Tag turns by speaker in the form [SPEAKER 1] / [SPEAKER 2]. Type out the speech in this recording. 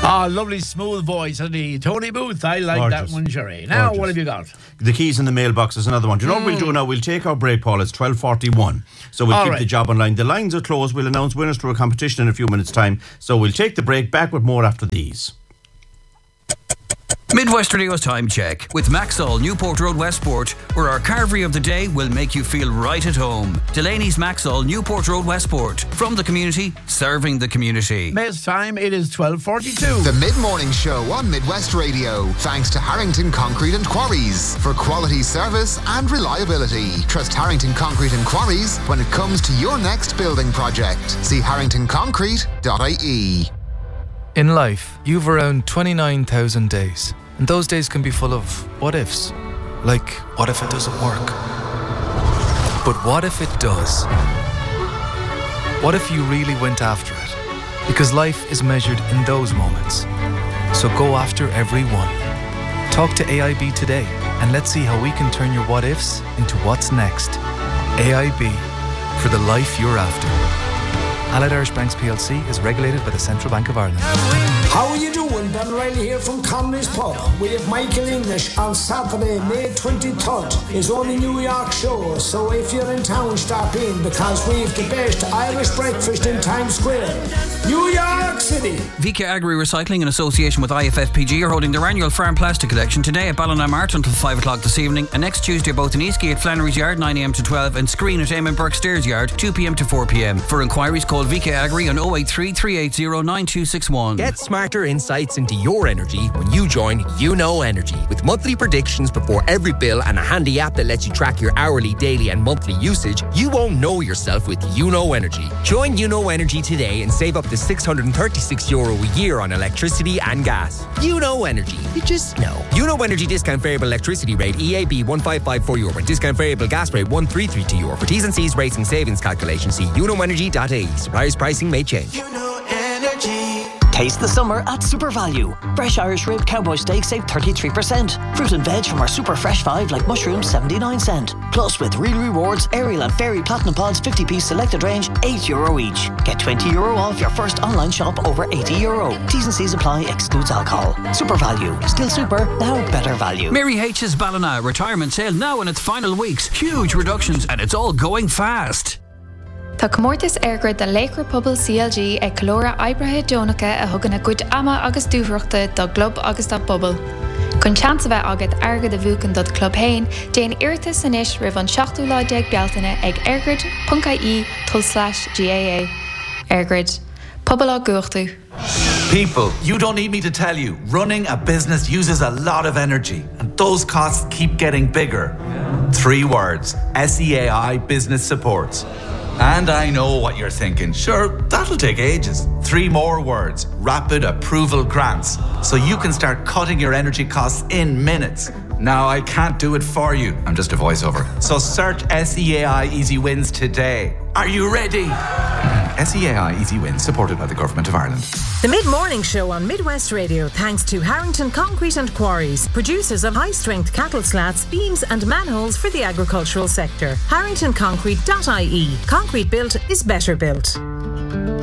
[SPEAKER 1] Ah, lovely smooth voice, and the Tony Booth. I like
[SPEAKER 2] Gorgeous.
[SPEAKER 1] that one, Sherry. Now,
[SPEAKER 2] Gorgeous.
[SPEAKER 1] what have you got?
[SPEAKER 2] The keys in the mailbox is another one. Do you know what we'll do now? We'll take our break, Paul. It's 12:41. So we'll
[SPEAKER 1] All
[SPEAKER 2] keep
[SPEAKER 1] right.
[SPEAKER 2] the job online. The lines are closed. We'll announce winners to a competition in a few minutes' time. So we'll take the break. Back with more after these.
[SPEAKER 3] Midwest Radio's time check with Maxall, Newport Road, Westport, where our carvery of the day will make you feel right at home. Delaney's Maxall, Newport Road, Westport. From the community, serving the community.
[SPEAKER 1] Mail's time, it is 12:42.
[SPEAKER 4] The mid-morning show on Midwest Radio. Thanks to Harrington Concrete and Quarries. For quality service and reliability. Trust Harrington Concrete and Quarries when it comes to your next building project. See harringtonconcrete.ie.
[SPEAKER 5] In life, you've around 29,000 days. And those days can be full of what ifs. Like, what if it doesn't work? But what if it does? What if you really went after it? Because life is measured in those moments. So go after every one. Talk to AIB today and let's see how we can turn your what ifs into what's next. AIB, for the life you're after. Allied Irish Banks PLC is regulated by the Central Bank of Ireland.
[SPEAKER 6] How are you doing? Ben Riley here from Conley's Pub. We have Michael English on Saturday, May 23rd. It's only New York show, so if you're in town, stop in because we have the best Irish breakfast in Times Square. New York City.
[SPEAKER 3] VK Agri Recycling in association with IFFPG are holding their annual farm plastic collection today at Ballina until 5 o'clock this evening, and next Tuesday both in Eastgate at Flannery's Yard 9am to 12 and Screen at Eamon Burke Stairs Yard 2pm to 4pm. For inquiries call VK Agri on 083 380 9261.
[SPEAKER 7] Get smarter insights into your energy when you join YouKnow Energy. With monthly predictions before every bill and a handy app that lets you track your hourly, daily and monthly usage, you won't know yourself with YouKnow Energy. Join YouKnow Energy today and save up to €636 a year on electricity and gas. YouKnow Energy. You just know. YouKnow Energy discount variable electricity rate EAB €1554 and discount variable gas rate €1332. For T's and C's rates and savings calculation, see YouKnowEnergy.ie. Suppliers pricing may change.
[SPEAKER 8] Taste the summer at Super Value. Fresh Irish rib cowboy steak save 33%. Fruit and veg from our super fresh 5 like mushrooms 79 cent. Plus with real rewards, Ariel and Fairy Platinum Pods 50-piece selected range €8 each. Get €20 off your first online shop over €80. T's and C's apply, excludes alcohol. Super Value. Still super, now better value.
[SPEAKER 3] Mary H's Ballina retirement sale now in its final weeks. Huge reductions and it's all going fast.
[SPEAKER 9] Tá comórtas airgrid den Lakewood Pobble CLG ag Calora Ibrathe Dónacha a thugann a gcuid ama agus dúthreachta do Glob agus do Bubble. Chun chance a bheith agad airgid a bhuacan do Club Hain, déan iartas san isis roimh an 7 bealtaine ag airgrid.ie/GAA. Airgrid. Pobble á gúirtú.
[SPEAKER 10] People, you don't need me to tell you, running a business uses a lot of energy and those costs keep getting bigger. 3 words, SEAI Business Supports. And I know what you're thinking. Sure, that'll take ages. 3 more words. Rapid approval grants. So you can start cutting your energy costs in minutes. Now, I can't do it for you. I'm just a voiceover. So search SEAI Easy Wins today. Are you ready? SEAI Easy Wins, supported by the Government of Ireland.
[SPEAKER 11] The mid-morning show on Midwest Radio, thanks to Harrington Concrete and Quarries, producers of high-strength cattle slats, beams and manholes for the agricultural sector. HarringtonConcrete.ie. Concrete built is better built.